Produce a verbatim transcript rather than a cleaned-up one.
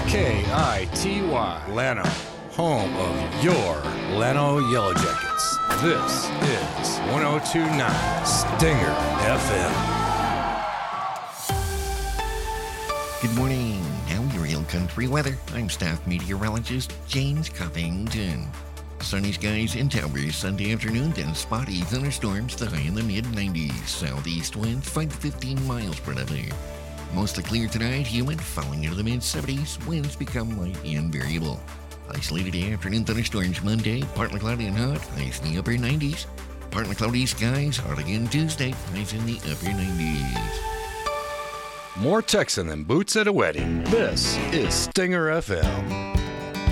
K I T Y, Llano, home of your Llano Yellow Jackets. This is one oh two point nine Stinger F M. Good morning. Now your Hill Country weather. I'm staff meteorologist James Covington. Sunny skies in Towers Sunday afternoon, then spotty thunderstorms, the high in the mid nineties. Southeast winds five to fifteen miles per hour. Mostly clear tonight, humid, falling into the mid seventies. Winds become light and variable. Isolated afternoon thunderstorms Monday, partly cloudy and hot, highs in the upper nineties. Partly cloudy skies, hot again Tuesday, highs in the upper nineties. More Texan than boots at a wedding. This is Stinger F M.